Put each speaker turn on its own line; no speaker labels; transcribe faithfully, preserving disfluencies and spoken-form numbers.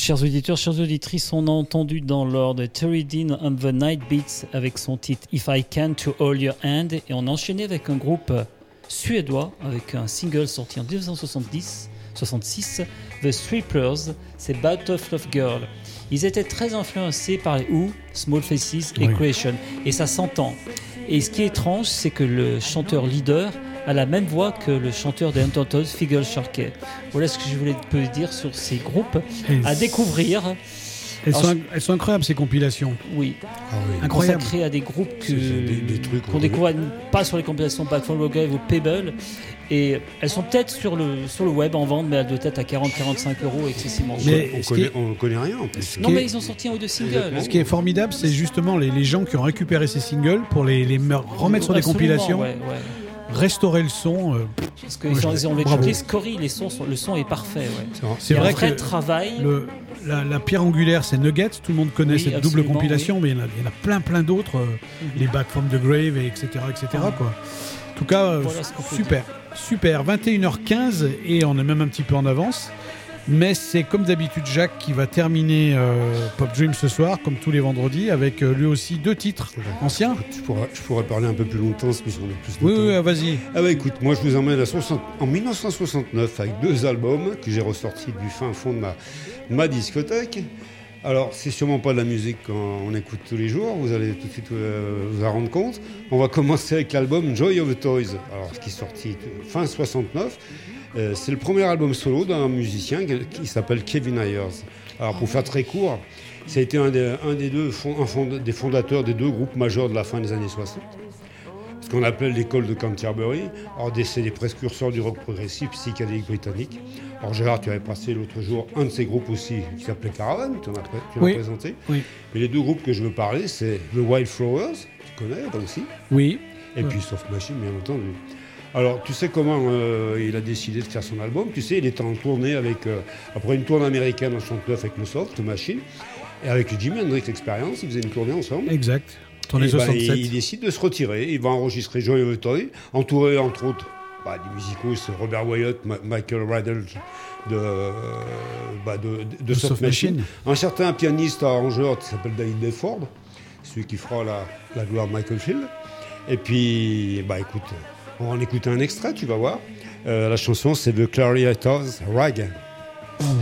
Chers auditeurs, chères auditrices, on a entendu dans l'ordre Terry Dean and the Night Beats avec son titre If I Can to Hold Your Hand, et on a enchaîné avec un groupe suédois avec un single sorti en dix-neuf cent soixante-dix, soixante-six, The Sweepers, c'est Bad of Love Girl. Ils étaient très influencés par les Who, Small Faces et oui. Creation, et ça s'entend. Et ce qui est étrange, c'est que le chanteur leader a la même voix que le chanteur des Untitled, Figgle Sharkey. Voilà ce que je voulais te dire sur ces groupes et à découvrir.
Elles, Alors, sont, elles sont incroyables, ces compilations.
Oui,
ah oui. Incroyable.
Consacrées à des groupes que, des, des trucs qu'on découvre pas sur les compilations Back from the Grave ou Pebble. Et elles sont peut-être sur le, sur le web en vente, mais elles doivent être à quarante à quarante-cinq euros excessivement cher.
On connaît, on connaît rien en plus.
Non, mais ils ont sorti un ou deux singles.
Ce qui est formidable, c'est justement les, les gens qui ont récupéré ces singles pour les, les remettre sur des compilations. Ouais, ouais. Restaurer le son. Euh,
Parce qu'ils ouais, ont écouté Scory, les sons, le son est parfait. Ouais.
C'est, c'est vrai
un vrai
que
travail.
Le, la, la pierre angulaire, c'est Nuggets. Tout le monde connaît oui, cette double compilation, oui. mais il y, en a, il y en a plein, plein d'autres. Euh, mm-hmm. Les Back from the Grave, et etc., et cetera. Mm-hmm. Quoi. En tout cas, euh, voilà super, super. vingt et une heures quinze et on est même un petit peu en avance. Mais c'est comme d'habitude Jacques qui va terminer euh, Pop Dream ce soir, comme tous les vendredis, avec euh, lui aussi deux titres anciens.
Je pourrais, je pourrais parler un peu plus longtemps, puisqu'on a plus de
oui,
temps.
Oui, vas-y.
Ah bah écoute, moi je vous emmène à soixante en dix-neuf cent soixante-neuf avec deux albums que j'ai ressortis du fin fond de ma, ma discothèque. Alors, c'est sûrement pas de la musique qu'on écoute tous les jours, vous allez tout de suite euh, vous en rendre compte. On va commencer avec l'album Joy of the Toys, alors, qui est sorti fin soixante-neuf. Euh, c'est le premier album solo d'un musicien qui s'appelle Kevin Ayers. Alors pour faire très court, ça a été un des, un des deux fond, un fond, des fondateurs des deux groupes majeurs de la fin des années soixante. Ce qu'on appelle l'école de Canterbury. Alors c'est des précurseurs du rock progressif psychédélique britannique. Alors Gérard, tu avais passé l'autre jour un de ces groupes aussi qui s'appelait Caravan, tu l'as, tu l'as
oui.
présenté.
Oui.
Mais les deux groupes que je veux parler, c'est The Wildflowers, tu connais toi aussi.
Oui.
Et
ouais.
puis Soft Machine, bien entendu. Alors, tu sais comment euh, il a décidé de faire son album. Tu sais, il était en tournée avec, euh, après une tournée américaine en soixante-neuf avec le Soft Machine, et avec le Jimi Hendrix Experience, ils faisaient une tournée ensemble.
Exact. Tournée
et
soixante-sept.
Bah, il, il décide de se retirer. Il va enregistrer Joy of the Toy, entouré entre autres bah, des musicos, Robert Wyatt, Ma- Michael Riddle de, euh, bah, de, de, de Soft, Soft Machine. Machine. Un certain pianiste arrangeur qui s'appelle David Bedford, celui qui fera la, la gloire de Michael Field. Et puis, bah écoute. On va en écouter un extrait, tu vas voir. Euh, la chanson, c'est The Clariators Rag.